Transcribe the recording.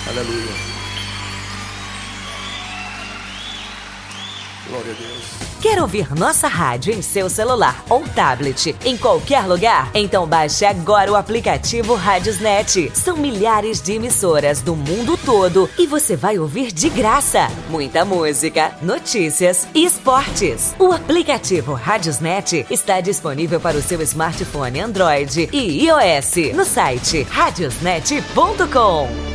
Aleluia. Glória a Deus. Quer ouvir nossa rádio em seu celular ou tablet, em qualquer lugar? Então baixe agora o aplicativo Radiosnet. São milhares de emissoras do mundo todo e você vai ouvir de graça muita música, notícias e esportes. O aplicativo Radiosnet está disponível para o seu smartphone Android e iOS no site radiosnet.com.